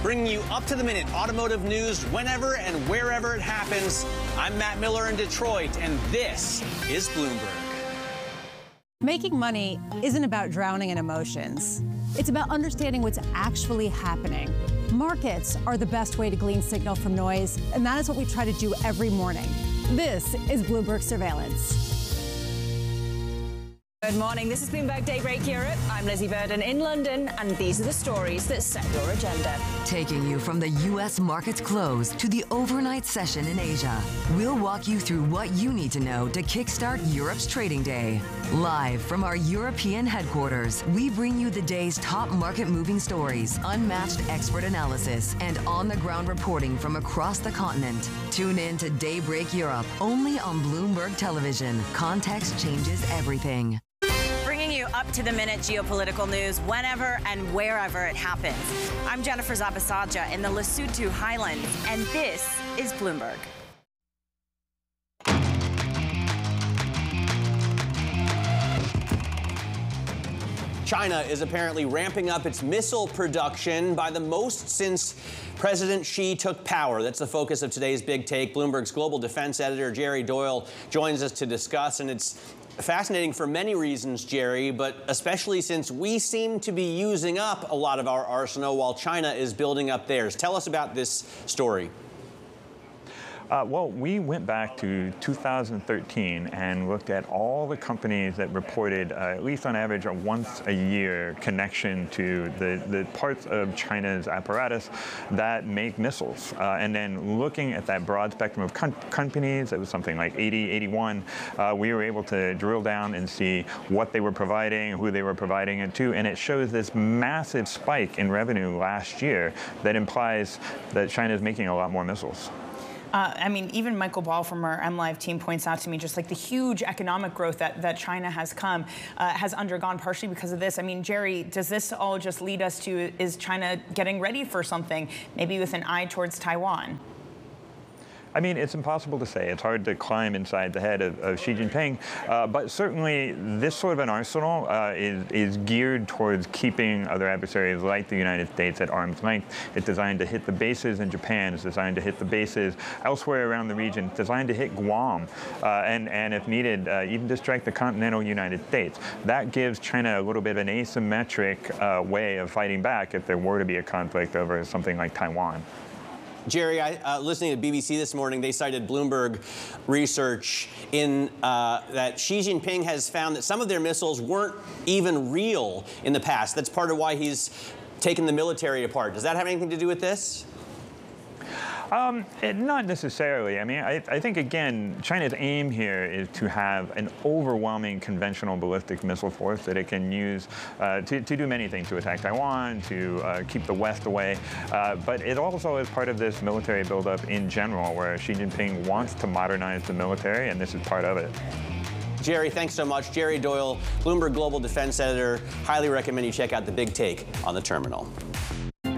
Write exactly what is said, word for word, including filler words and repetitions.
bringing you up-to-the-minute automotive news whenever and wherever it happens. I'm Matt Miller in Detroit, and this is Bloomberg. Making money isn't about drowning in emotions. It's about understanding what's actually happening. Markets are the best way to glean signal from noise, and that is what we try to do every morning. This is Bloomberg Surveillance. Good morning. This is Bloomberg Daybreak Europe. I'm Lizzie Burden in London, and these are the stories that set your agenda. Taking you from the U S market's close to the overnight session in Asia, we'll walk you through what you need to know to kickstart Europe's trading day. Live from our European headquarters, we bring you the day's top market-moving stories, unmatched expert analysis, and on-the-ground reporting from across the continent. Tune in to Daybreak Europe, only on Bloomberg Television. Context changes everything. You up to the minute geopolitical news whenever and wherever it happens. I'm Jennifer Zabasaja in the Lesotho Highlands, and this is Bloomberg. China is apparently ramping up its missile production by the most since President Xi took power. That's the focus of today's Big Take. Bloomberg's global defense editor, Jerry Doyle, joins us to discuss, and it's fascinating for many reasons, Jerry, but especially since we seem to be using up a lot of our arsenal while China is building up theirs. Tell us about this story. Uh, well, we went back to two thousand thirteen and looked at all the companies that reported, uh, at least on average, a once a year connection to the, the parts of China's apparatus that make missiles. Uh, and then looking at that broad spectrum of com companies, it was something like eighty, eighty-one, uh, we were able to drill down and see what they were providing, who they were providing it to, and it shows this massive spike in revenue last year that implies that China is making a lot more missiles. Uh, I mean, even Michael Ball from our M Live team points out to me just like the huge economic growth that, that China has come, uh, has undergone partially because of this. I mean, Jerry, does this all just lead us to, is China getting ready for something, maybe with an eye towards Taiwan? I mean, it's impossible to say. It's hard to climb inside the head of, of Xi Jinping, uh, but certainly this sort of an arsenal uh, is, is geared towards keeping other adversaries like the United States at arm's length. It's designed to hit the bases in Japan. It's designed to hit the bases elsewhere around the region. It's designed to hit Guam, uh, and, and if needed, uh, even to strike the continental United States. That gives China a little bit of an asymmetric uh, way of fighting back if there were to be a conflict over something like Taiwan. Jerry, I, uh, listening to B B C this morning, they cited Bloomberg research in uh, that Xi Jinping has found that some of their missiles weren't even real in the past. That's part of why he's taken the military apart. Does that have anything to do with this? Um, it, not necessarily. I mean, I, I think, again, China's aim here is to have an overwhelming conventional ballistic missile force that it can use uh, to, to do many things, to attack Taiwan, to uh, keep the West away. Uh, but it also is part of this military buildup in general, where Xi Jinping wants to modernize the military, and this is part of it. Jerry, thanks so much. Jerry Doyle, Bloomberg Global Defense Editor. Highly recommend you check out the Big Take on the Terminal.